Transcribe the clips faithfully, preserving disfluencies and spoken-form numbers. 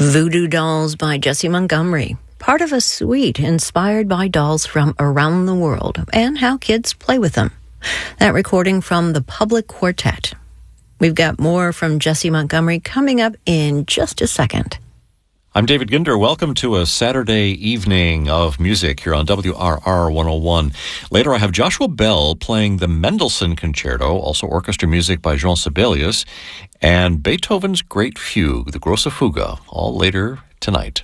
Voodoo Dolls by Jessie Montgomery, part of a suite inspired by dolls from around the world and how kids play with them. That recording from the Public Quartet. We've got more from Jessie Montgomery coming up in just a second. I'm David Ginder. Welcome to a Saturday evening of music here on W R R one oh one. Later, I have Joshua Bell playing the Mendelssohn Concerto, also orchestra music by Jean Sibelius, and Beethoven's Great Fugue, the Grosse Fuge, all later tonight.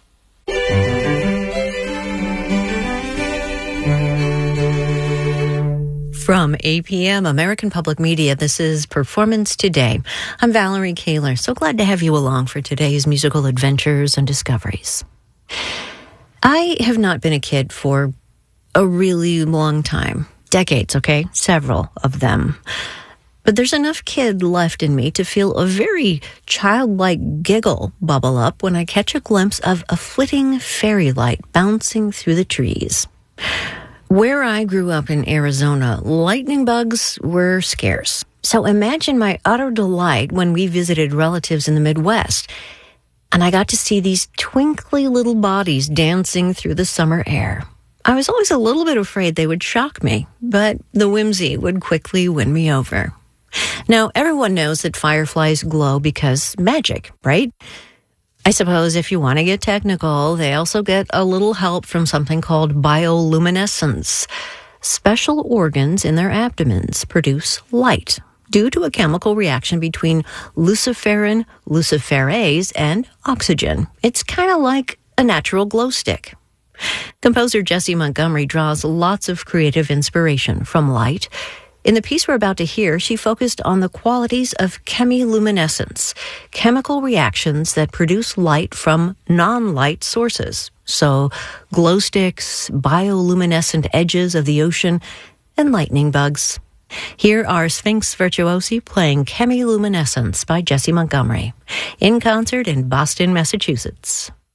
From A P M, American Public Media, this is Performance Today. I'm Valerie Kaler. So glad to have you along for today's musical adventures and discoveries. I have not been a kid for a really long time. Decades, okay? Several of them. But there's enough kid left in me to feel a very childlike giggle bubble up when I catch a glimpse of a flitting fairy light bouncing through the trees. Where I grew up in Arizona, lightning bugs were scarce. So imagine my utter delight when we visited relatives in the Midwest, and I got to see these twinkly little bodies dancing through the summer air. I was always a little bit afraid they would shock me, but the whimsy would quickly win me over. Now, everyone knows that fireflies glow because magic, right? I suppose if you want to get technical, they also get a little help from something called bioluminescence. Special organs in their abdomens produce light due to a chemical reaction between luciferin, luciferase, and oxygen. It's kind of like a natural glow stick. Composer Jessie Montgomery draws lots of creative inspiration from light. In the piece we're about to hear, she focused on the qualities of chemiluminescence, chemical reactions that produce light from non-light sources. So, glow sticks, bioluminescent edges of the ocean, and lightning bugs. Here are Sphinx Virtuosi playing Chemiluminescence by Jessie Montgomery, in concert in Boston, Massachusetts.